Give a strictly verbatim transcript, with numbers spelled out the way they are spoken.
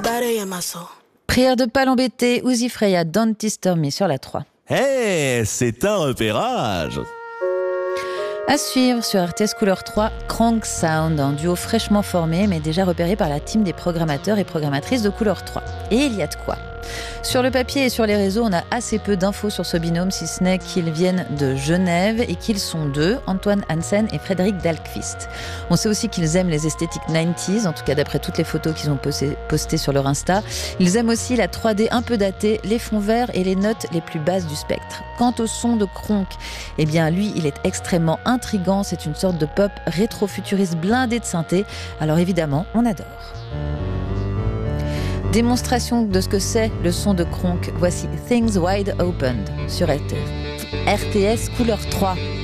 Prière de pas l'embêter, Uzi Freya, Don't Disturb Me sur la trois. Eh, hey, c'est un repérage. À suivre sur R T S Couleur trois, Kronk Sound, un duo fraîchement formé mais déjà repéré par la team des programmateurs et programmatrices de Couleur trois. Et il y a de quoi. Sur le papier et sur les réseaux, on a assez peu d'infos sur ce binôme, si ce n'est qu'ils viennent de Genève et qu'ils sont deux, Antoine Hansen et Frédéric Dahlqvist. On sait aussi qu'ils aiment les esthétiques quatre-vingt-dix, en tout cas d'après toutes les photos qu'ils ont postées, postées sur leur Insta. Ils aiment aussi la trois D un peu datée, les fonds verts et les notes les plus basses du spectre. Quant au son de Kronk, eh bien lui, il est extrêmement intriguant. C'est une sorte de pop rétro-futuriste blindé de synthé. Alors évidemment, on adore. Démonstration de ce que c'est le son de Kronk. Voici Things Wide Open sur R T S Couleur trois.